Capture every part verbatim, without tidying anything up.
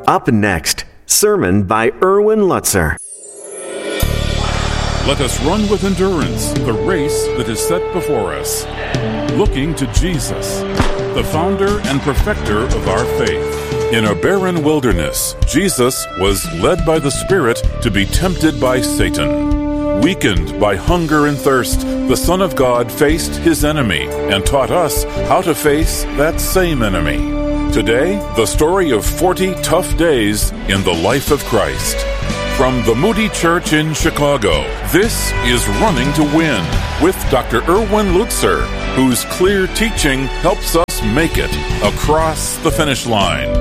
Up next, sermon by Erwin Lutzer. Let us run with endurance the race that is set before us, looking to Jesus, the founder and perfecter of our faith. In a barren wilderness, Jesus was led by the Spirit to be tempted by Satan. Weakened by hunger and thirst, the Son of God faced his enemy and taught us how to face that same enemy. Today, the story of forty tough days in the life of Christ. From the Moody Church in Chicago, this is Running to Win with Doctor Erwin Lutzer, whose clear teaching helps us make it across the finish line.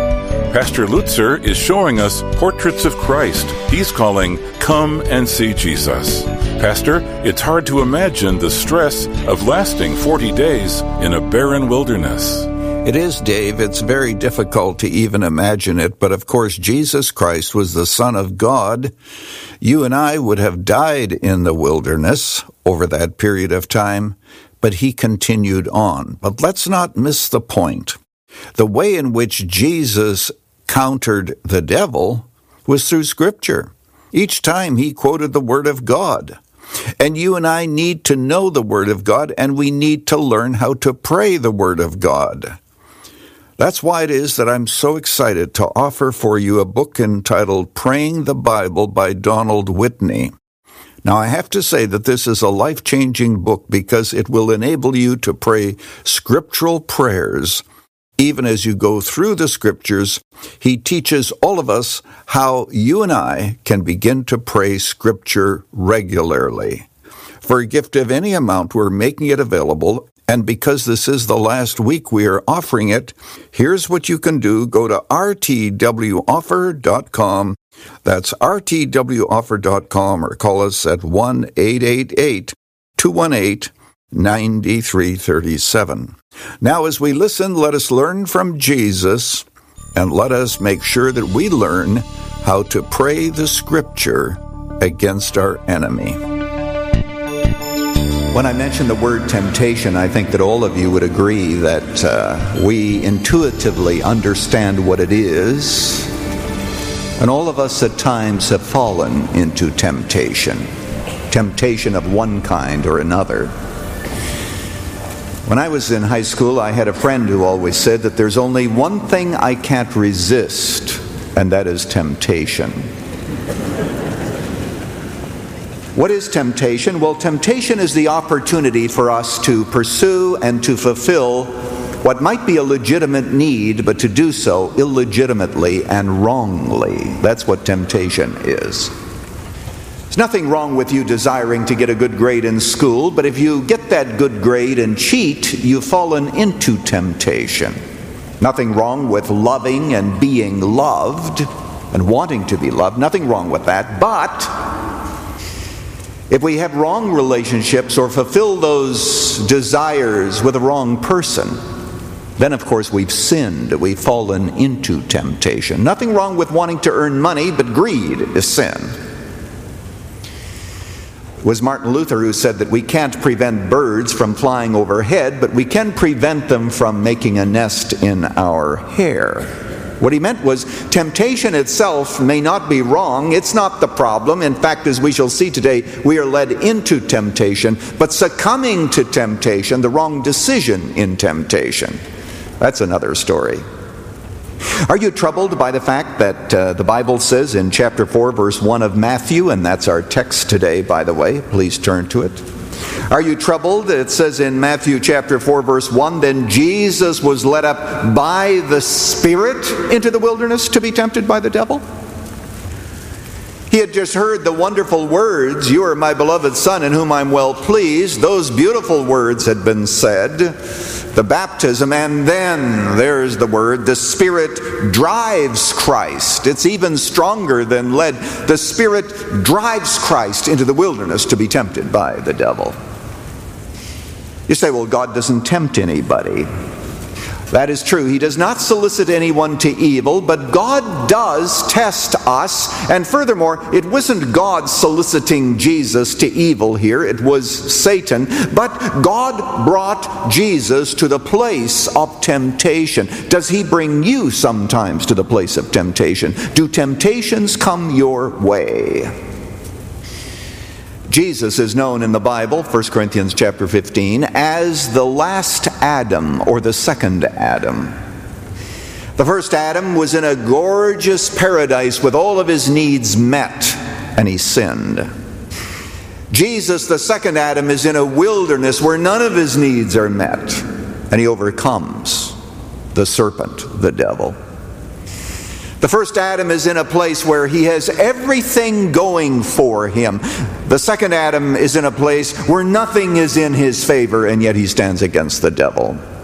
Pastor Lutzer is showing us portraits of Christ he's calling Come and See Jesus. Pastor, it's hard to imagine the stress of lasting forty days in a barren wilderness. It is, Dave. It's very difficult to even imagine it, but of course Jesus Christ was the Son of God. You and I would have died in the wilderness over that period of time, but he continued on. But let's not miss the point. The way in which Jesus countered the devil was through Scripture. Each time he quoted the Word of God. And you and I need to know the Word of God, and we need to learn how to pray the Word of God. That's why it is that I'm so excited to offer for you a book entitled Praying the Bible by Donald Whitney. Now, I have to say that this is a life-changing book because it will enable you to pray scriptural prayers. Even as you go through the Scriptures, he teaches all of us how you and I can begin to pray Scripture regularly. For a gift of any amount, we're making it available. And because this is the last week we are offering it, here's what you can do. Go to r t w offer dot com. That's r t w offer dot com, or call us at one eight eight eight, two one eight, nine three three seven. Now, as we listen, let us learn from Jesus, and let us make sure that we learn how to pray the Scripture against our enemy. When I mention the word temptation, I think that all of you would agree that uh, we intuitively understand what it is. And all of us at times have fallen into temptation. Temptation of one kind or another. When I was in high school, I had a friend who always said that there's only one thing I can't resist, and that is temptation. What is temptation? Well, temptation is the opportunity for us to pursue and to fulfill what might be a legitimate need, but to do so illegitimately and wrongly. That's what temptation is. There's nothing wrong with you desiring to get a good grade in school, but if you get that good grade and cheat, you've fallen into temptation. Nothing wrong with loving and being loved and wanting to be loved. Nothing wrong with that. But if we have wrong relationships or fulfill those desires with the wrong person, then of course we've sinned. We've fallen into temptation. Nothing wrong with wanting to earn money, but greed is sin. It was Martin Luther who said that we can't prevent birds from flying overhead, but we can prevent them from making a nest in our hair. What he meant was temptation itself may not be wrong. It's not the problem. In fact, as we shall see today, we are led into temptation, but succumbing to temptation, the wrong decision in temptation, that's another story. Are you troubled by the fact that uh, the Bible says in chapter four, verse one of Matthew, and that's our text today, by the way, please turn to it. Are you troubled? It says in Matthew chapter four, verse one, then Jesus was led up by the Spirit into the wilderness to be tempted by the devil. He had just heard the wonderful words, you are my beloved Son in whom I'm well pleased. Those beautiful words had been said. The baptism, and then there's the word, the Spirit drives Christ. It's even stronger than led. The Spirit drives Christ into the wilderness to be tempted by the devil. You say, well, God doesn't tempt anybody. That is true. He does not solicit anyone to evil, but God does test us. And furthermore, it wasn't God soliciting Jesus to evil here. It was Satan. But God brought Jesus to the place of temptation. Does he bring you sometimes to the place of temptation? Do temptations come your way? Jesus is known in the Bible, First Corinthians chapter fifteen, as the last Adam, or the second Adam. The first Adam was in a gorgeous paradise with all of his needs met, and he sinned. Jesus, the second Adam, is in a wilderness where none of his needs are met, and he overcomes the serpent, the devil. The first Adam is in a place where he has everything going for him. The second Adam is in a place where nothing is in his favor, and yet he stands against the devil.